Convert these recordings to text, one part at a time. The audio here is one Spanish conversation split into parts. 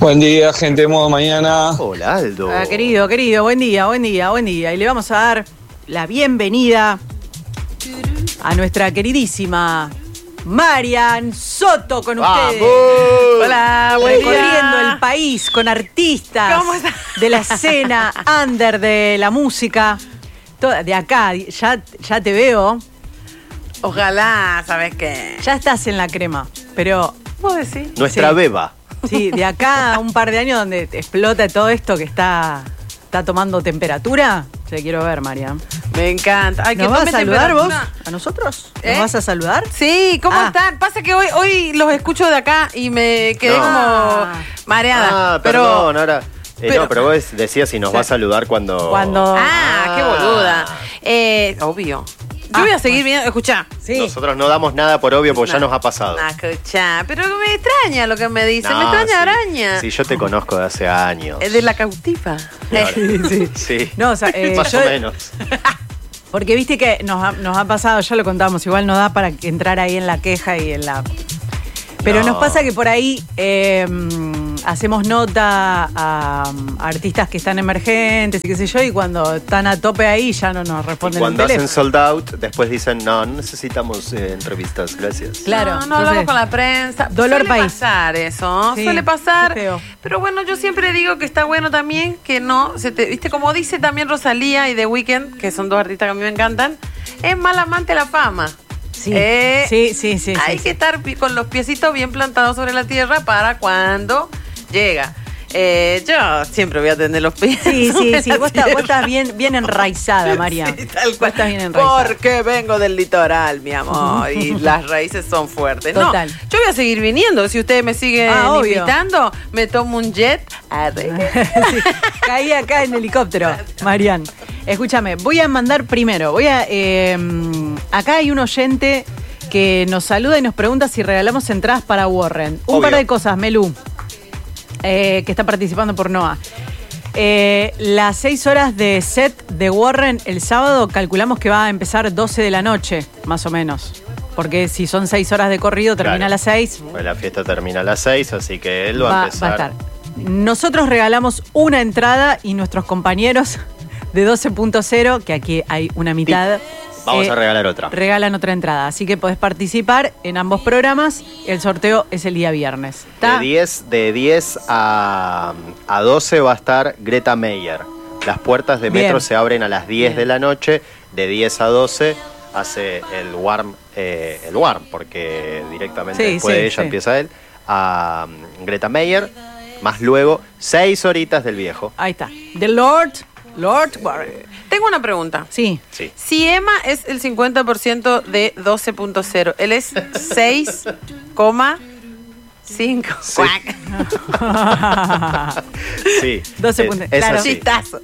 Buen día, gente de Modo Mañana. Hola, Aldo. Querido, buen día. Y le vamos a dar la bienvenida a nuestra queridísima Marian Soto con ustedes. Hola, buen día. Recorriendo el país con artistas de la escena under de la música. De acá, ya te veo. Ojalá, ¿sabes qué? Ya estás en la crema, pero... ¿Vos decís? Nuestra beba. Sí, de acá a un par de años donde explota todo esto que está tomando temperatura, te quiero ver, Marian. Me encanta. Ay, ¿Nos vas a saludar vos? ¿A nosotros? ¿Nos vas a saludar? Sí, ¿cómo están? Pasa que hoy los escucho de acá y me quedé como mareada. Perdón, ahora... no, pero vos decías si nos va a saludar cuando... qué boluda. Obvio. Yo voy a seguir viendo, escuchá. Sí. Nosotros no damos nada por obvio porque ya nos ha pasado. Escuchá, pero me extraña lo que me dice, me extraña Araña. Sí, yo te conozco de hace años. Es de la cautiva. Sí. No, o sea, más o menos. Porque viste que nos ha pasado, ya lo contamos, igual no da para entrar ahí en la queja y en la... Pero nos pasa que por ahí hacemos nota a artistas que están emergentes y qué sé yo, y cuando están a tope ahí ya no nos responden. Y cuando hacen sold out, después dicen, no necesitamos entrevistas, gracias. Claro. No hablamos con la prensa. Dolor suele país. Pasar eso, Sí, suele pasar. qué feo. Pero bueno, yo siempre digo que está bueno también que no, viste, como dice también Rosalía y The Weeknd, que son dos artistas que a mí me encantan, es mal amante la fama. Sí, sí. Hay que estar con los piecitos bien plantados sobre la tierra para cuando llega. Yo siempre voy a tener los pies. Sí. Vos estás bien enraizada, María. Sí, tal cual. Estás bien enraizada. Porque vengo del litoral, mi amor, y las raíces son fuertes. Total. No, yo voy a seguir viniendo. Si ustedes me siguen invitando, me tomo un jet. Sí, caí acá en helicóptero, Marian. Escúchame, voy a mandar primero. Acá hay un oyente que nos saluda y nos pregunta si regalamos entradas para Warren. Un par de cosas, Melú, que está participando por NOA. Las 6 horas de set de Warren el sábado calculamos que va a empezar 12 de la noche, más o menos. Porque si son 6 horas de corrido, termina a las 6. Pues la fiesta termina a las 6, así que él va a empezar. Va a estar. Nosotros regalamos una entrada y nuestros compañeros de 12.0, que aquí hay una mitad. Vamos a regalar otra. Regalan otra entrada. Así que podés participar en ambos programas. El sorteo es el día viernes. De 10 a 12 va a estar Greta Meyer. Las puertas de metro se abren a las 10 de la noche. De 10 a 12 hace el warm, porque directamente después de ella empieza él. A Greta Meyer, más luego 6 horitas del viejo. Ahí está. The Lord Warren. Tengo una pregunta. Sí. Si Emma es el 50% de 12.0, él es 6,5. Sí. 12 claro. Chistazo.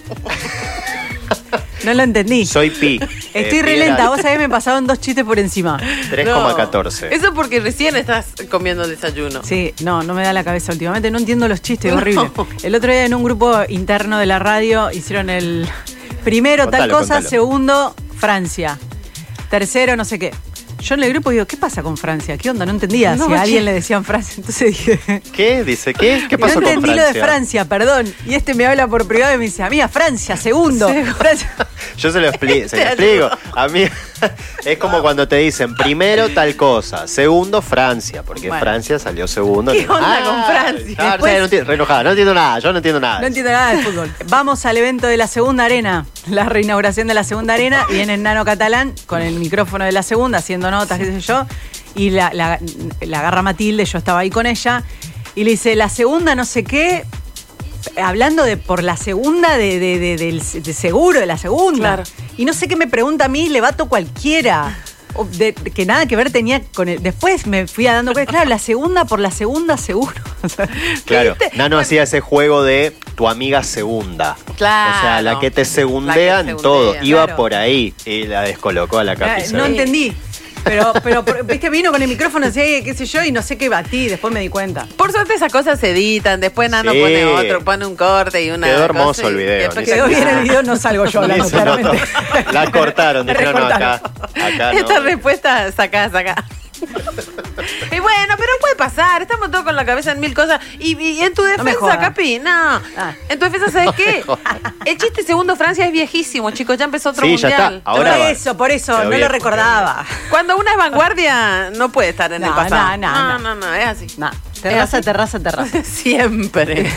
No lo entendí. Soy pi. Estoy re lenta. Vos sabés, me pasaron 2 chistes por encima. 3,14. Eso porque recién estás comiendo desayuno. Sí, no me da la cabeza últimamente. No entiendo los chistes, horrible. El otro día en un grupo interno de la radio hicieron el primero tal cosa, segundo Francia, tercero no sé qué. Yo en el grupo digo, ¿qué pasa con Francia? ¿Qué onda? No entendía si a alguien le decían Francia. Entonces dije... ¿Qué? Dice, ¿qué? ¿Qué pasó con Francia? No entendí lo de Francia, perdón. Y me habla por privado y me dice, amiga, Francia, segundo. Francia. Yo se lo explico. A mí es como cuando te dicen, primero tal cosa, segundo Francia, porque Francia salió segundo. ¿Qué onda con Francia? Re enojada, no entiendo nada, yo no entiendo nada. No entiendo nada de fútbol. Vamos al evento de la segunda arena, la reinauguración de la segunda arena. Viene Nano Catalán con el micrófono de la segunda, haciendo notas, qué sé yo. Y la agarra Matilde, yo estaba ahí con ella. Y le dice, la segunda no sé qué... Hablando de por la segunda, de seguro, de la segunda. Claro. Y no sé qué me pregunta a mí, le vato cualquiera. Que nada que ver tenía con el... Después me fui dando cuenta, claro, la segunda por la segunda seguro. O sea, claro, Nano hacía ese juego de tu amiga segunda. Claro. O sea, la que te segundean todo. Iba por ahí y la descolocó a la Capi. No entendí. Pero viste, vino con el micrófono así, qué sé yo, y no sé qué batí, después me di cuenta. Por suerte esas cosas se editan, después Nano pone otro, pone un corte y una... Quedó hermoso el video. Quedó bien el video, no salgo yo hablando, claramente. La cortaron, dijeron, no, acá no. Esta respuesta, sacá. Y bueno, pero puede pasar, estamos todos con la cabeza en mil cosas. Y en tu defensa, Capi, no. En tu defensa, ¿sabes qué? El chiste segundo Francia es viejísimo, chicos, ya empezó otro mundial. Ya está. Ahora por eso, no lo recordaba. Cuando una es vanguardia, no puede estar en el pasado. No, es así. No. Terraza. Siempre.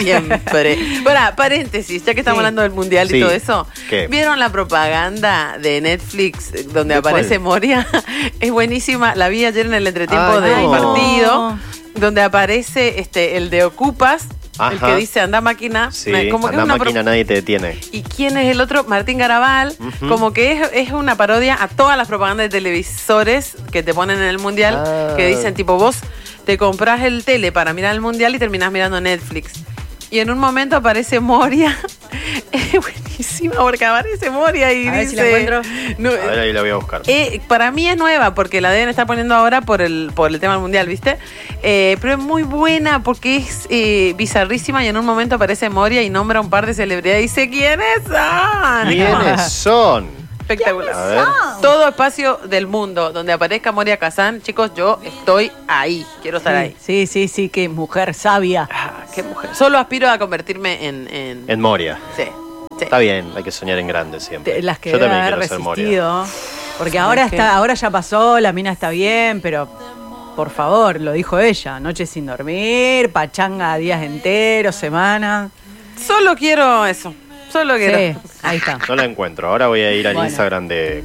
Bueno, paréntesis, ya que estamos hablando del mundial y todo eso. ¿Qué? ¿Vieron la propaganda de Netflix donde aparece Moria? Es buenísima. La vi ayer en el entretiempo del partido, donde aparece el de Ocupas. Ajá. El que dice anda máquina. Sí, como que anda máquina, nadie te detiene. ¿Y quién es el otro? Martín Garabal. Como que es una parodia a todas las propagandas de televisores que te ponen en el mundial, que dicen tipo, vos te compras el tele para mirar el mundial y terminás mirando Netflix. Y en un momento aparece Moria. Es buenísima porque aparece Moria y a dice... ver si la encuentro. No, a ver, ahí la voy a buscar. Para mí es nueva porque la deben estar poniendo ahora por el tema del mundial, ¿viste? Pero es muy buena porque es bizarrísima y en un momento aparece Moria y nombra un par de celebridades y dice ¿quiénes son? ¿Quiénes son? Espectacular. Todo espacio del mundo donde aparezca Moria Kazan, chicos, yo estoy ahí. Quiero estar ahí. Sí, qué mujer sabia. Qué mujer. Solo aspiro a convertirme en Moria. Sí. Está bien, hay que soñar en grande siempre. Las que yo también haber quiero resistido. ser Moria. Porque ahora ya pasó, la mina está bien, pero por favor, lo dijo ella, noches sin dormir, pachanga días enteros, semanas. Solo quiero eso. Solo quiero. Sí, ahí está. No la encuentro. Ahora voy a ir al Instagram de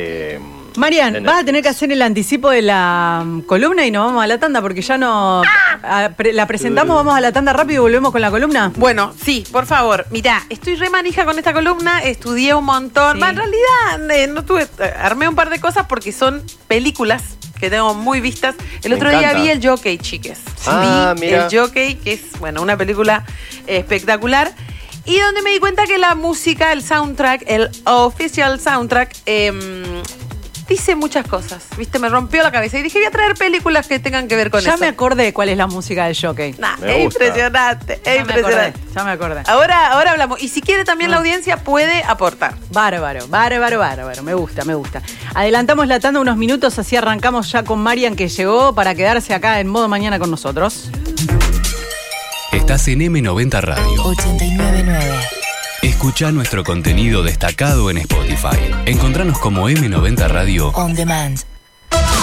Marian, vas a tener que hacer el anticipo de la columna y nos vamos a la tanda porque ya no... la presentamos, vamos a la tanda rápido y volvemos con la columna. Bueno, sí, por favor. Mirá, estoy re manija con esta columna, estudié un montón. Sí. En realidad, no tuve, armé un par de cosas porque son películas que tengo muy vistas. El otro día vi El Jockey, chiques. Vi mira. El Jockey, que es, una película espectacular. Y donde me di cuenta que la música, el soundtrack, el official soundtrack, dice muchas cosas, ¿viste? Me rompió la cabeza y dije, voy a traer películas que tengan que ver con eso. Ya me acordé cuál es la música del Jockey. Es impresionante, es impresionante. Ya me acordé. Ahora hablamos. Y si quiere también la audiencia puede aportar. Bárbaro. Me gusta. Adelantamos la tanda unos minutos, así arrancamos ya con Marian, que llegó para quedarse acá en modo mañana con nosotros. Estás en M90 Radio 89.9. Escucha nuestro contenido destacado en Spotify. Encontranos como M90 Radio On Demand.